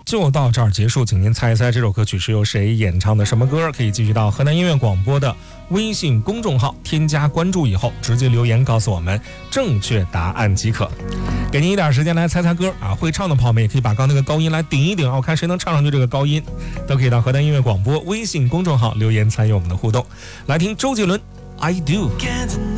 就到这儿结束，请您猜一猜这首歌曲是由谁演唱的，什么歌？可以继续到河南音乐广播的微信公众号添加关注以后，直接留言告诉我们正确答案即可。给您一点时间来猜猜歌啊，会唱的朋友们也可以把刚那个高音来顶一顶，我看谁能唱上去这个高音，都可以到河南音乐广播微信公众号留言参与我们的互动。来听周杰伦 I Do。